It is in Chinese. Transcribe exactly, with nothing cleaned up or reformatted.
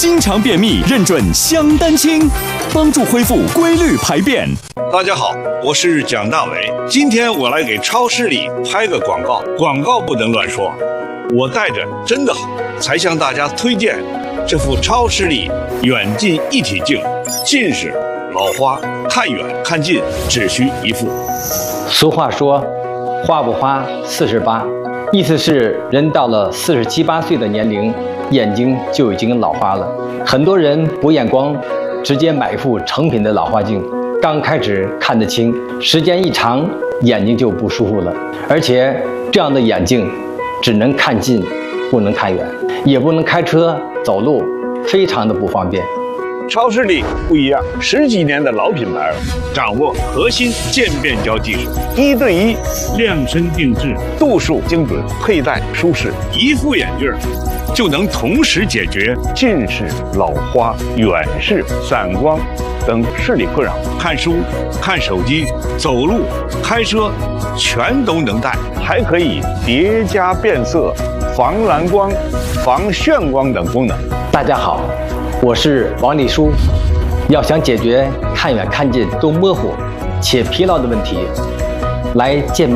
经常便秘，认准香丹清，帮助恢复规律排便。 大家好，我是蒋大为，今天我来给超视力拍个广告，广告不能乱说，我戴着真的好，才向大家推荐这副超视力远近一体镜，近视、老花、看远看近只需一副。 俗话说，花不花四十八，意思是人到了四十七八岁的年龄，眼睛就已经老花了。很多人不验光，直接买一副成品的老花镜，刚开始看得清，时间一长，眼睛就不舒服了。而且这样的眼镜只能看近，不能看远，也不能开车走路，非常的不方便。 超视力不一样，十几年的老品牌，掌握核心渐变焦技术，一对一量身定制，度数精准，佩戴舒适，一副眼镜就能同时解决近视、老花、远视、散光等视力困扰。看书、看手机、走路、开车，全都能戴，还可以叠加变色、防蓝光、防眩光等功能。 大家好，我是王立书。要想解决看远看近都模糊且疲劳的问题，来健